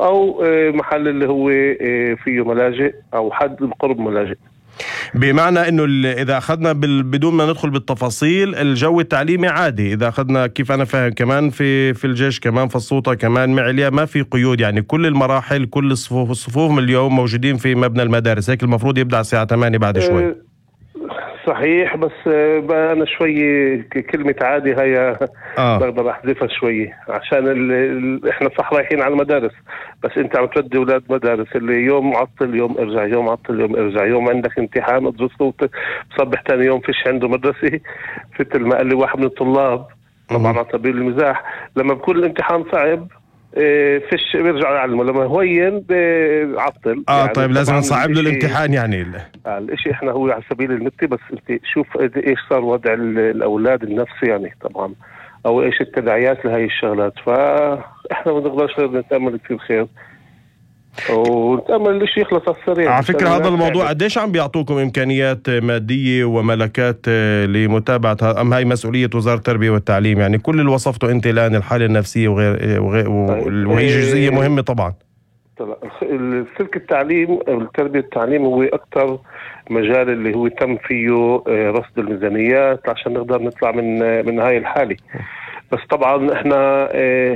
أو محل اللي هو فيه ملاجئ أو حد قرب ملاجئ. بمعنى انه اذا اخذنا بدون ما ندخل بالتفاصيل، الجو التعليمي عادي اذا اخذنا كيف انا فاهم، كمان في الجيش، كمان في السلطة، كمان معليا، ما في قيود، يعني كل المراحل كل الصفوف من اليوم موجودين في مبنى المدارس. هيك المفروض يبدأ الساعة 8 بعد شوي. صحيح، بس أنا شوي كلمة عادي هي بقدر أحذفها شوي، عشان إحنا صح رايحين على المدارس، بس أنت عم تودي أولاد مدارس اللي يوم معطل يوم ارجع، يوم معطل يوم ارجع، يوم عندك امتحان ادرسه وتصبح تاني يوم فيش عنده مدرسة. مثل ما قال لي واحد من الطلاب، طبعا على سبيل المزاح، لما بكون الامتحان صعب فيش بيرجع يعلمه، لما هوين بيعطل. يعني طيب لازم نصعب له الامتحان يعني. الاشي احنا هو على سبيل المثال، بس انت شوف ايش صار وضع الاولاد النفسي يعني طبعا، او ايش التداعيات لهي الشغلات. فاحنا ما نقدرش غير نتامل كثير خير ونتامل الاشي يخلص على السريع. على فكرة هذا الموضوع قديش عم بيعطوكم امكانيات مادية وملكات لمتابعة، ام هاي مسؤولية وزارة التربية والتعليم؟ يعني كل اللي وصفته انت الان، الحالة النفسية وهي جزئية مهمة طبعا. سلك التعليم التربية والتعليم هو أكثر مجال اللي هو تم فيه رصد الميزانيات عشان نقدر نطلع من هاي الحالة. بس طبعا احنا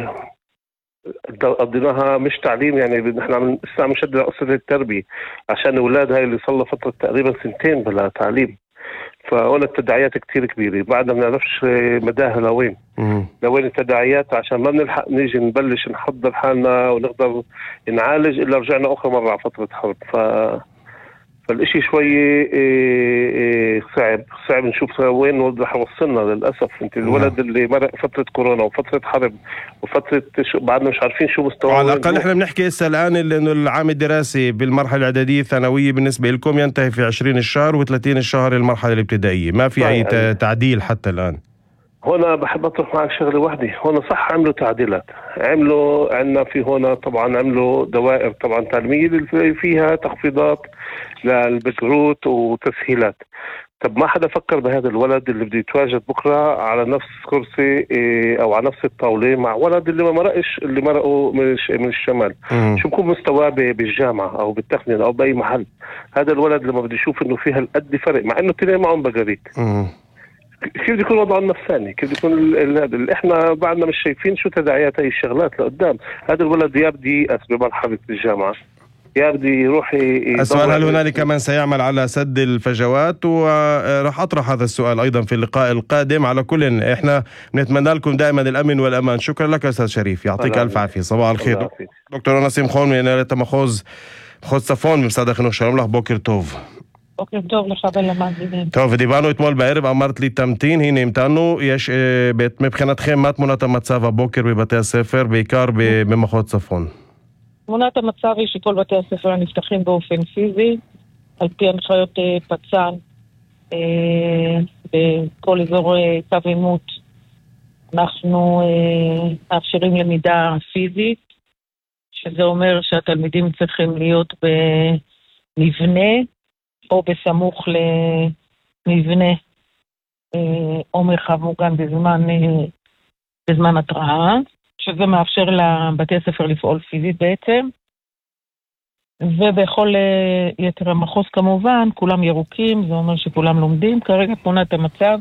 قضيناها مش تعليم، يعني احنا لسه مشدد قصة التربية عشان الأولاد هاي اللي صار فترة تقريبا 2 بلا تعليم، فهون التداعيات كتير كبيرة. بعدنا ما نعرفش مداها لوين التداعيات، عشان ما بنلحق نيجي نبلش نحضر حالنا ونقدر نعالج إلا رجعنا أخرى مرة على فترة حرب. فالإشي شوي صعب نشوف وين رح وصلنا للأسف. انت الولد اللي مرق فترة كورونا وفترة حرب وفترة بعدنا مش عارفين شو مستوى. على الأقل احنا بنحكي هسه الآن إنه العام الدراسي بالمرحلة الإعدادية الثانوية بالنسبة لكم ينتهي في 20 الشهر و30 الشهر المرحلة الابتدائية، ما في أي تعديل حتى الآن. هنا بحب أطرح معك شغلة واحدة. هنا صح عملوا تعديلات، عملوا عنا في هنا طبعا عملوا دوائر طبعا تعليمية اللي فيها تخفيضات للبكروت وتسهيلات. طب ما حدا فكر بهذا الولد اللي بده يتواجد بكرة على نفس كرسي أو على نفس الطاولة مع ولد اللي ما مرقش، اللي مرقوا من الشمال؟ شو بكون مستواه بالجامعة أو بالتقنية أو بأي محل؟ هذا الولد لما بده يشوف إنه فيها القد فرق، مع إنه تنين معهم بقريت، كيف بده يكون وضعه النفساني؟ كيف بده يكون هذا؟ احنا بعدنا مش شايفين شو تداعيات هاي الشغلات لقدام. هذا الولد يا بدي ييأس بمرحلة الجامعة، يا بدي يروح السؤال هل هنالك من سيعمل على سد الفجوات؟ وراح أطرح هذا السؤال أيضا في اللقاء القادم. على كل احنا نتمنى لكم دائما الأمن والأمان. شكرا لك أستاذ شريف، يعطيك ألف عافية. صباح الخير. دكتور نسيم خون من إدارة محافظ צפון במשרד החינוך. שלום לך, בוקר טוב. בוקר טוב לך ולמאזינים. טוב, ודיברנו אתמול בערב, אמרת לי תמתין, הנה המתנו. יש מבחינתכם מה תמונת המצב הבוקר בבתי הספר, בעיקר במחוז צפון? תמונת המצב היא שכל בתי הספר נפתחים באופן פיזי, על פי הנחיות פצ"ן, בכל אזור קו עימות אנחנו מאפשרים למידה פיזית, שזה אומר שהתלמידים צריכים להיות במבנה או בסמוך למבנה או מרחב מוגן בזמן התראה, שזה מאפשר לבתי הספר לפעול פיזית בעצם. ובכל יתר המחוז כמובן כולם ירוקים, זה אומר שכולם לומדים. כרגע תמונת המצב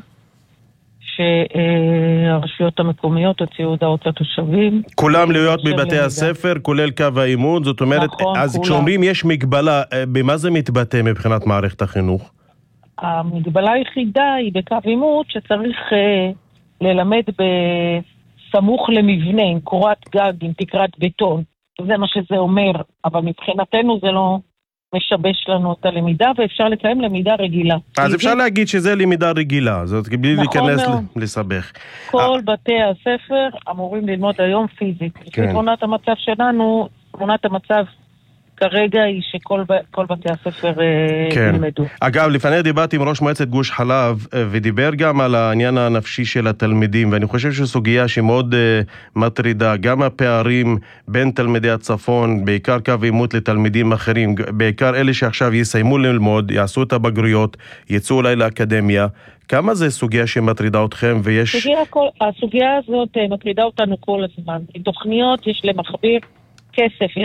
שהרשויות המקומיות הוציאו הודעות לתושבים. כולם להיות בבתי הספר, כולל קו העימות, זאת אומרת, אז כשאומרים יש מגבלה, במה זה מתבטא מבחינת מערכת החינוך? המגבלה היחידה היא בקו עימות שצריך ללמד בסמוך למבנה, עם קורת גג, עם תקרת בטון. זה מה שזה אומר, אבל מבחינתנו זה לא משבש לנו את הלמידה, ואפשר לקיים למידה רגילה. אז אפשר להגיד שזה למידה רגילה, זאת בלי להיכנס לסבך. כל בתי הספר אמורים ללמוד היום פיזית. תמונת המצב שלנו, תמונת המצב כרגע היא שכל בתי הספר ילמדו. אגב, לפני דיברתי עם ראש מועצת גוש חלב, ודיבר גם על העניין הנפשי של התלמידים, ואני חושב שסוגיה שמאוד מטרידה, גם הפערים בין תלמידי הצפון, בעיקר קו עימות לתלמידים אחרים, בעיקר אלה שעכשיו יסיימו ללמוד, יעשו את הבגרויות, יצאו אולי לאקדמיה. כמה זה סוגיה שמטרידה אתכם? ויש... הסוגיה הזאת מטרידה אותנו כל הזמן. תוכניות יש למחביר כסף,